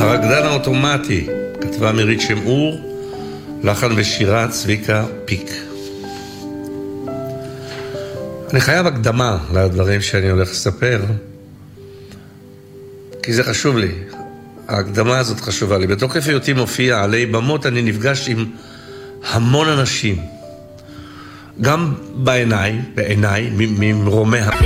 הרקדן האוטומטי, כתבה מירית שמעור, לחן ושירה צביקה פיק. אני חייב הקדמה לדברים שאני הולך לספר, כי זה חשוב לי. ההקדמה הזאת חשובה לי. בתוקף היותי מופיע עלי במות, אני נפגש עם המון אנשים. גם בעיניי, ממרומי